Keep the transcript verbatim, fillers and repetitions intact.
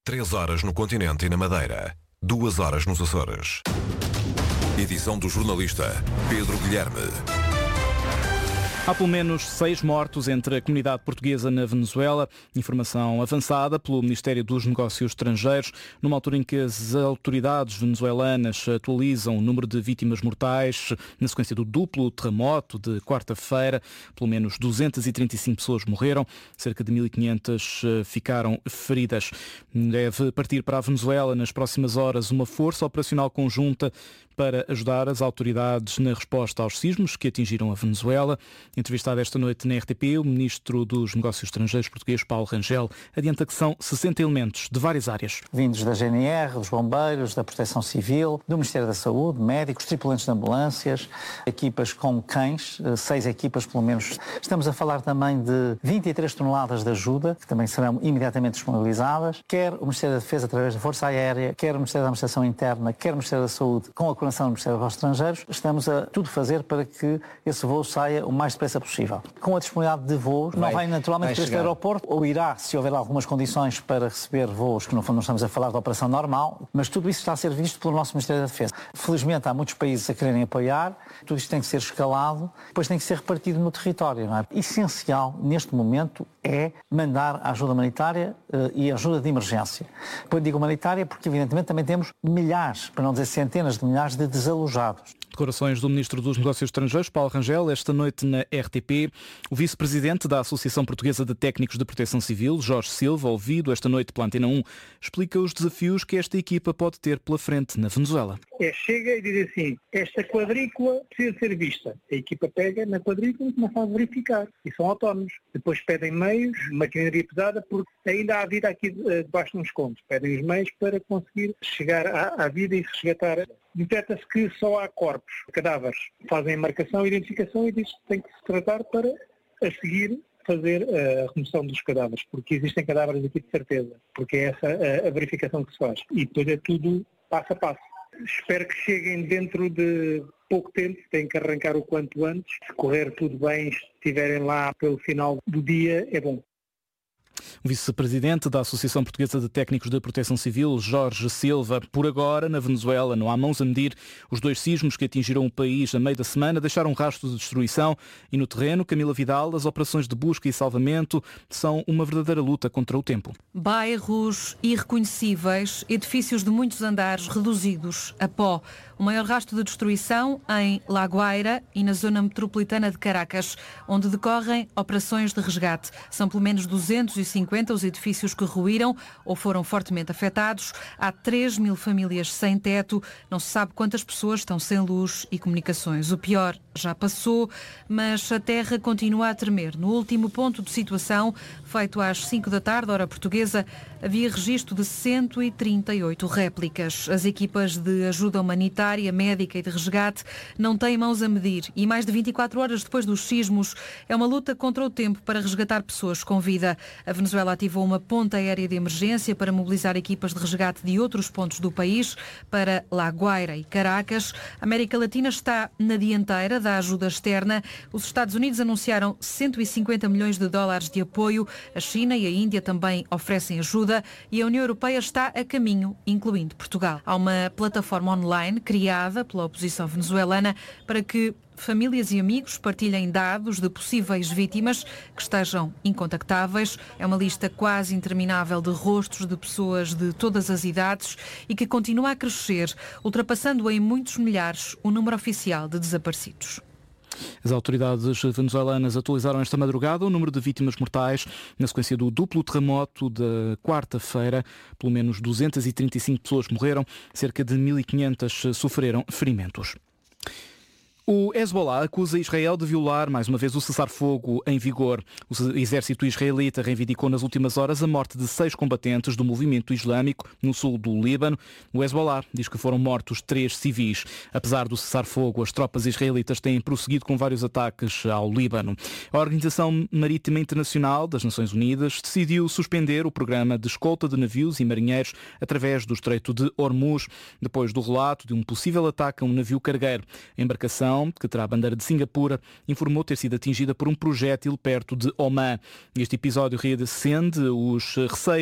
Três horas no continente e na Madeira. Duas horas nos Açores. Edição do jornalista Pedro Guilherme. Há pelo menos seis mortos entre a comunidade portuguesa na Venezuela. Informação avançada pelo Ministério dos Negócios Estrangeiros, numa altura em que as autoridades venezuelanas atualizam o número de vítimas mortais na sequência do duplo terremoto de quarta-feira. Pelo menos duzentas e trinta e cinco pessoas morreram, cerca de mil e quinhentas ficaram feridas. Deve partir para a Venezuela nas próximas horas uma força operacional conjunta para ajudar as autoridades na resposta aos sismos que atingiram a Venezuela. Entrevistado esta noite na R T P, o Ministro dos Negócios Estrangeiros português, Paulo Rangel, adianta que são sessenta elementos de várias áreas. Vindos da G N R, dos bombeiros, da Proteção Civil, do Ministério da Saúde, médicos, tripulantes de ambulâncias, equipas com cães, seis equipas pelo menos. Estamos a falar também de vinte e três toneladas de ajuda, que também serão imediatamente disponibilizadas, quer o Ministério da Defesa através da Força Aérea, quer o Ministério da Administração Interna, quer o Ministério da Saúde, com a coordenação do Ministério dos Estrangeiros. Estamos a tudo fazer para que esse voo saia o mais depressa possível. Com a disponibilidade de voos, vai, não vai naturalmente vai para este aeroporto, ou irá, se houver algumas condições para receber voos, que no fundo não estamos a falar de operação normal, mas tudo isso está a ser visto pelo nosso Ministério da Defesa. Felizmente há muitos países a quererem apoiar, tudo isto tem que ser escalado, depois tem que ser repartido no território. Não é? Essencial, neste momento, é mandar a ajuda humanitária uh, e a ajuda de emergência. Depois digo humanitária porque, evidentemente, também temos milhares, para não dizer centenas de milhares de desalojados. Declarações do Ministro dos Negócios Estrangeiros, Paulo Rangel, esta noite na R T P. O Vice-Presidente da Associação Portuguesa de Técnicos de Proteção Civil, Jorge Silva, ouvido esta noite pela Antena um, explica os desafios que esta equipa pode ter pela frente na Venezuela. É, chega e diz assim, esta quadrícula precisa ser vista. A equipa pega na quadrícula e começa a verificar. E são autónomos. Depois pedem meios, maquinaria pesada, porque ainda há vida aqui debaixo de uns contos. Pedem os meios para conseguir chegar à, à vida e resgatar. Detecta-se que só há corpos, cadáveres. Fazem a marcação, a identificação e diz que tem que se tratar para, a seguir, fazer a remoção dos cadáveres. Porque existem cadáveres aqui de certeza. Porque é essa a, a verificação que se faz. E depois é tudo passo a passo. Espero que cheguem dentro de pouco tempo, têm que arrancar o quanto antes. Se correr tudo bem, estiverem lá pelo final do dia, é bom. O Vice-Presidente da Associação Portuguesa de Técnicos de Proteção Civil, Jorge Silva. Por agora, na Venezuela, não há mãos a medir. Os dois sismos que atingiram o país a meio da semana deixaram um rastro de destruição. E no terreno, Camila Vidal, as operações de busca e salvamento são uma verdadeira luta contra o tempo. Bairros irreconhecíveis, edifícios de muitos andares reduzidos a pó. O maior rastro de destruição em La Guaira e na zona metropolitana de Caracas, onde decorrem operações de resgate. São pelo menos duzentos e cinquenta os edifícios que ruíram ou foram fortemente afetados. Há três mil famílias sem teto. Não se sabe quantas pessoas estão sem luz e comunicações. O pior já passou, mas a terra continua a tremer. No último ponto de situação, feito às cinco da tarde, hora portuguesa, havia registro de cento e trinta e oito réplicas. As equipas de ajuda humanitária, médica e de resgate não têm mãos a medir e mais de vinte e quatro horas depois dos sismos é uma luta contra o tempo para resgatar pessoas com vida. A Venezuela ativou uma ponta aérea de emergência para mobilizar equipas de resgate de outros pontos do país para La Guaira e Caracas. A América Latina está na dianteira da ajuda externa. Os Estados Unidos anunciaram cento e cinquenta milhões de dólares de apoio. A China e a Índia também oferecem ajuda e a União Europeia está a caminho, incluindo Portugal. Há uma plataforma online criada pela oposição venezuelana para que famílias e amigos partilhem dados de possíveis vítimas que estejam incontactáveis. É uma lista quase interminável de rostos de pessoas de todas as idades e que continua a crescer, ultrapassando em muitos milhares o número oficial de desaparecidos. As autoridades venezuelanas atualizaram esta madrugada o número de vítimas mortais na sequência do duplo terremoto da quarta-feira. Pelo menos duzentas e trinta e cinco pessoas morreram, cerca de mil e quinhentas sofreram ferimentos. O Hezbollah acusa Israel de violar mais uma vez o cessar-fogo em vigor. O exército israelita reivindicou nas últimas horas a morte de seis combatentes do movimento islâmico no sul do Líbano. O Hezbollah diz que foram mortos três civis. Apesar do cessar-fogo, as tropas israelitas têm prosseguido com vários ataques ao Líbano. A Organização Marítima Internacional das Nações Unidas decidiu suspender o programa de escolta de navios e marinheiros através do Estreito de Hormuz, depois do relato de um possível ataque a um navio cargueiro. A embarcação, que terá a bandeira de Singapura, informou ter sido atingida por um projétil perto de Omã. Este episódio reacende os receios